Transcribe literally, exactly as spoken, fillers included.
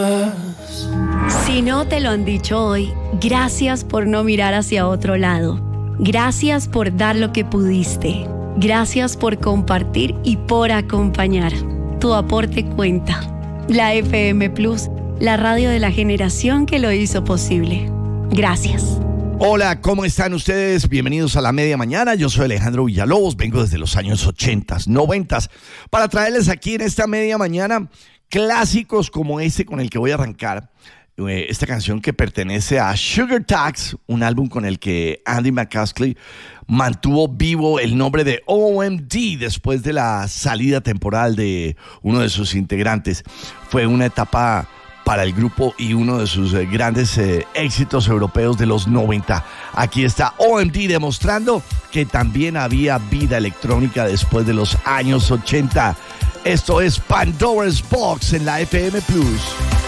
Si no te lo han dicho hoy, gracias por no mirar hacia otro lado. Gracias por dar lo que pudiste. Gracias por compartir y por acompañar. Tu aporte cuenta. La F M Plus, la radio de la generación que lo hizo posible. Gracias. Hola, ¿cómo están ustedes? Bienvenidos a La Media Mañana. Yo soy Alejandro Villalobos, vengo desde los años ochentas, noventas, para traerles aquí en esta Media Mañana clásicos como este con el que voy a arrancar. Esta canción que pertenece a Sugar Tax, un álbum con el que Andy McCaskey mantuvo vivo el nombre de O M D después de la salida temporal de uno de sus integrantes. Fue una etapa para el grupo y uno de sus eh, grandes eh, éxitos europeos de los noventa. Aquí está O M D demostrando que también había vida electrónica después de los años ochenta. Esto es Pandora's Box en la F M Plus.